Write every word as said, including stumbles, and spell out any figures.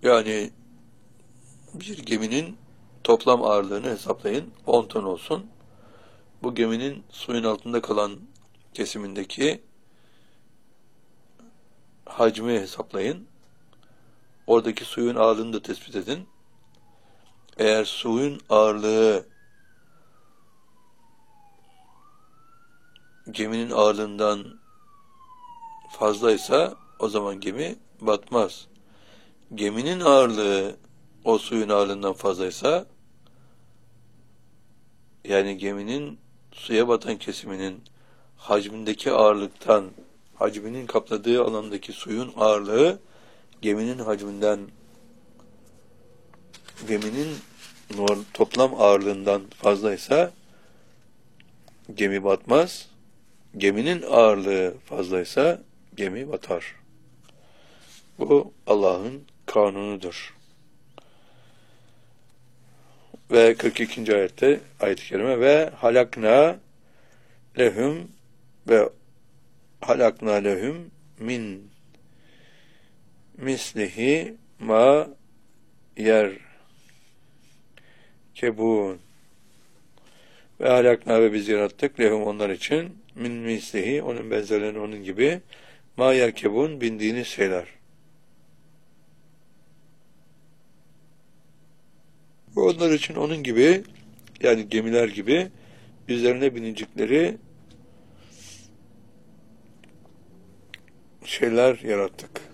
Yani bir geminin toplam ağırlığını hesaplayın. on ton olsun. Bu geminin suyun altında kalan kesimindeki hacmi hesaplayın. Oradaki suyun ağırlığını da tespit edin. Eğer suyun ağırlığı geminin ağırlığından fazlaysa o zaman gemi batmaz. Geminin ağırlığı o suyun ağırlığından fazlaysa, yani geminin suya batan kesiminin hacmindeki ağırlıktan, hacminin kapladığı alandaki suyun ağırlığı geminin hacminden, geminin toplam ağırlığından fazlaysa gemi batmaz. Geminin ağırlığı fazlaysa gemi batar. Bu Allah'ın kanunudur. Ve kırk ikinci ayette, ayet-i kerime, ve halakna lehum ve halakna lehum min mislihi ma yer kebun ve halakna ve biz yarattık lehum onlar için min mislihi onun benzerlerini onun gibi ma yer kebun bindiğiniz şeyler. Onlar için onun gibi, yani gemiler gibi üzerine binecekleri şeyler yarattık.